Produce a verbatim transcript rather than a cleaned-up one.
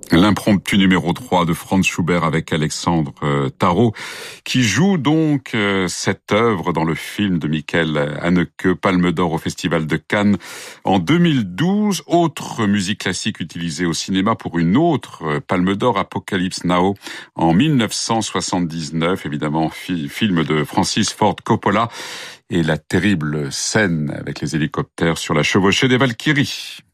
L'impromptu numéro trois de Franz Schubert avec Alexandre euh, Tarot, qui joue donc euh, cette œuvre dans le film de Michael Haneke, Palme d'Or au Festival de Cannes en deux mille douze. Autre musique classique utilisée au cinéma pour une autre euh, Palme d'Or, Apocalypse Now, en mille neuf cent soixante-dix-neuf, évidemment fi- film de Francis Ford Coppola, et la terrible scène avec les hélicoptères sur la chevauchée des Valkyries.